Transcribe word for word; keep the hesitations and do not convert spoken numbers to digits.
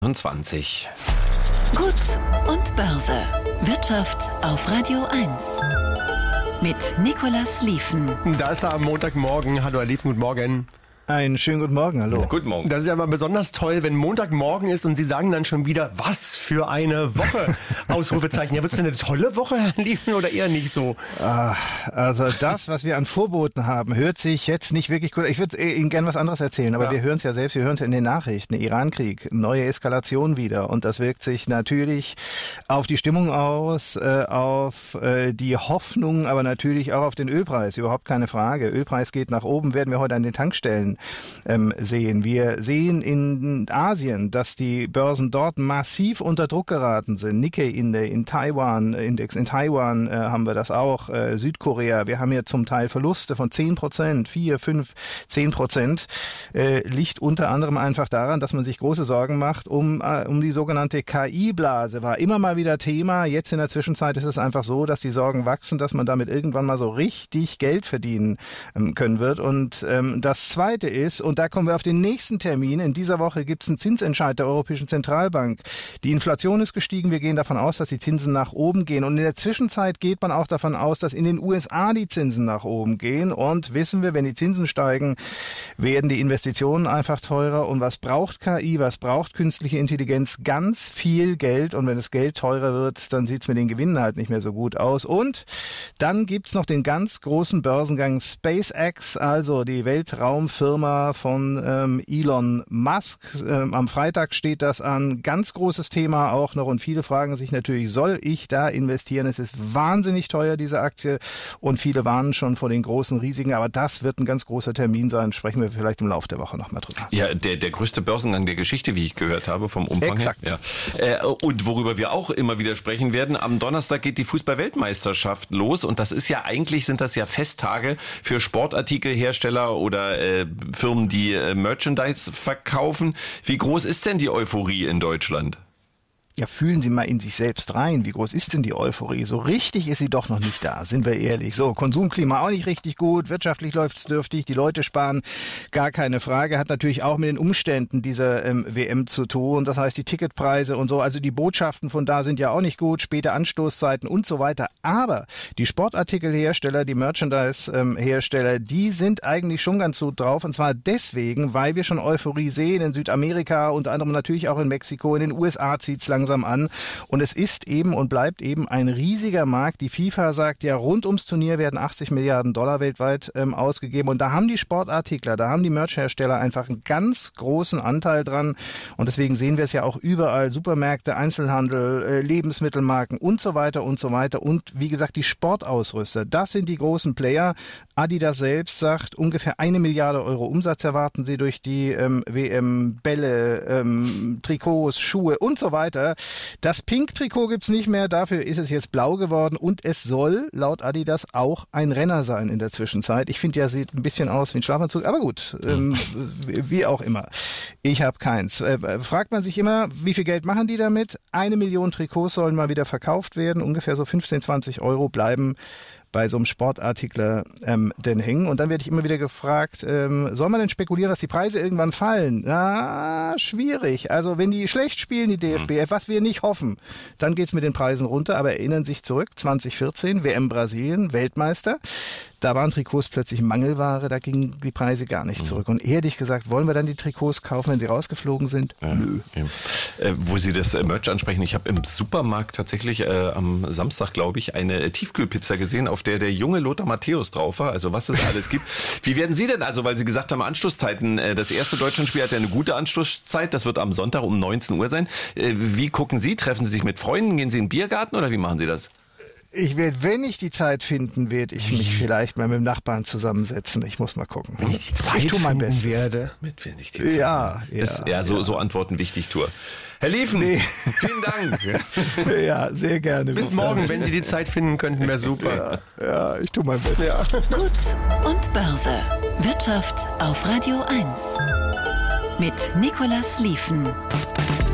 zwanzig. Gut und Börse. Wirtschaft auf Radio eins. Mit Nicolas Lieven. Da ist er am Montagmorgen. Hallo, Herr Lieven, guten Morgen. Einen schönen guten Morgen, hallo. Guten Morgen. Das ist ja mal besonders toll, wenn Montagmorgen ist und Sie sagen dann schon wieder, was für eine Woche, Ausrufezeichen. Ja, wird es denn eine tolle Woche, Herr Lieven, oder eher nicht so? Ah, also das, was wir an Vorboten haben, hört sich jetzt nicht wirklich gut. Ich würde Ihnen gerne was anderes erzählen, aber ja. wir hören es ja selbst, wir hören es in den Nachrichten. Irankrieg, neue Eskalation wieder, und das wirkt sich natürlich auf die Stimmung aus, äh, auf äh, die Hoffnung, aber natürlich auch auf den Ölpreis, überhaupt keine Frage. Ölpreis geht nach oben, werden wir heute an den Tankstellen ähm, sehen. Wir sehen in Asien, dass die Börsen dort massiv unter Druck geraten sind. Nikkei-Index in Taiwan, Index in Taiwan äh, haben wir das auch, äh, Südkorea. Wir haben hier zum Teil Verluste von zehn Prozent, vier, fünf, zehn Prozent. Äh, liegt unter anderem einfach daran, dass man sich große Sorgen macht um, äh, um die sogenannte K I-Blase. War immer mal wieder Thema. Jetzt in der Zwischenzeit ist es einfach so, dass die Sorgen wachsen, dass man damit irgendwann mal so richtig Geld verdienen ähm, können wird. Und ähm, das Zweite ist, und da kommen wir auf den nächsten Termin, in dieser Woche gibt es einen Zinsentscheid der Europäischen Zentralbank. Die Inflation ist gestiegen, wir gehen davon aus, dass die Zinsen nach oben gehen, und in der Zwischenzeit geht man auch davon aus, dass in den U S A die Zinsen nach oben gehen, und wissen wir, wenn die Zinsen steigen, werden die Investitionen einfach teurer, und was braucht K I, was braucht künstliche Intelligenz? Ganz viel Geld, und wenn das Geld teurer wird, dann sieht es mit den Gewinnen halt nicht mehr so gut aus. Und dann gibt es noch den ganz großen Börsengang SpaceX, also die Weltraumfirma von ähm, Elon Musk. Ähm, am Freitag steht das an. Ganz großes Thema auch noch, und viele fragen sich natürlich, soll ich da investieren? Es ist wahnsinnig teuer, diese Aktie, und viele warnen schon vor den großen Risiken, aber das wird ein ganz großer Termin sein. Sprechen wir vielleicht im Laufe der Woche nochmal drüber. Ja, der, der größte Börsengang der Geschichte, wie ich gehört habe, vom Umfang Exakt. her. Ja. Äh, und worüber wir auch immer wieder sprechen werden, am Donnerstag geht die Fußball-Weltmeisterschaft los, und das ist ja eigentlich, sind das ja Festtage für Sportartikelhersteller oder äh, Firmen, die äh, Merchandise verkaufen. Wie groß ist denn die Euphorie in Deutschland? Ja, fühlen Sie mal in sich selbst rein. Wie groß ist denn die Euphorie? So richtig ist sie doch noch nicht da, sind wir ehrlich. So, Konsumklima auch nicht richtig gut, wirtschaftlich läuft's dürftig, die Leute sparen, gar keine Frage. Hat natürlich auch mit den Umständen dieser ähm, W M zu tun. Das heißt, die Ticketpreise und so, also die Botschaften von da sind ja auch nicht gut, späte Anstoßzeiten und so weiter. Aber die Sportartikelhersteller, die Merchandise-Hersteller, die sind eigentlich schon ganz gut drauf. Und zwar deswegen, weil wir schon Euphorie sehen in Südamerika, unter anderem natürlich auch in Mexiko, in den U S A zieht's langsam an. Und es ist eben und bleibt eben ein riesiger Markt. Die FIFA sagt ja, rund ums Turnier werden achtzig Milliarden Dollar weltweit ähm, ausgegeben. Und da haben die Sportartikler, da haben die Merch-Hersteller einfach einen ganz großen Anteil dran. Und deswegen sehen wir es ja auch überall. Supermärkte, Einzelhandel, äh, Lebensmittelmarken und so weiter und so weiter. Und wie gesagt, die Sportausrüster, das sind die großen Player. Adidas selbst sagt, ungefähr eine Milliarde Euro Umsatz erwarten sie durch die ähm, W M, Bälle, ähm, Trikots, Schuhe und so weiter. Das Pink-Trikot gibt's nicht mehr, dafür ist es jetzt blau geworden, und es soll laut Adidas auch ein Renner sein in der Zwischenzeit. Ich finde ja, sieht ein bisschen aus wie ein Schlafanzug, aber gut, ähm, wie auch immer. Ich habe keins. Äh, fragt man sich immer, wie viel Geld machen die damit? Eine Million Trikots sollen mal wieder verkauft werden, ungefähr so fünfzehn, zwanzig Euro bleiben bei so einem Sportartikler ähm, denn hängen. Und dann werde ich immer wieder gefragt, ähm, soll man denn spekulieren, dass die Preise irgendwann fallen? Na, schwierig. Also wenn die schlecht spielen, die D F B F, was wir nicht hoffen, dann geht's mit den Preisen runter. Aber erinnern sich zurück, zwanzig vierzehn, W M Brasilien, Weltmeister. Da waren Trikots plötzlich Mangelware, da gingen die Preise gar nicht zurück. Und ehrlich gesagt, wollen wir dann die Trikots kaufen, wenn sie rausgeflogen sind? Ja, Nö. Ja. Äh, wo Sie das äh, Merch ansprechen, ich habe im Supermarkt tatsächlich äh, am Samstag, glaube ich, eine äh, Tiefkühlpizza gesehen, auf der der junge Lothar Matthäus drauf war, also was es alles gibt. Wie werden Sie denn, also weil Sie gesagt haben, Anstoßzeiten, äh, das erste Deutschlandspiel hat ja eine gute Anstoßzeit, das wird am Sonntag um neunzehn Uhr sein. Äh, wie gucken Sie? Treffen Sie sich mit Freunden? Gehen Sie in den Biergarten oder wie machen Sie das? Ich werde, wenn ich die Zeit finden, werde ich mich vielleicht mal mit dem Nachbarn zusammensetzen. Ich muss mal gucken. Wenn ich die Zeit ich tue mein finden Bestes. werde. Mit, wenn ich die Zeit Ja, ja, ist, ja, so, ja. so Antworten wichtig, Tour. Herr Lieven, Nee. vielen Dank. Ja, sehr gerne. Bis morgen, wenn Sie die Zeit finden könnten, wäre super. Ja, ja, ich tue mein Bestes. Ja. Gut und Börse. Wirtschaft auf Radio eins. Mit Nicolas Lieven.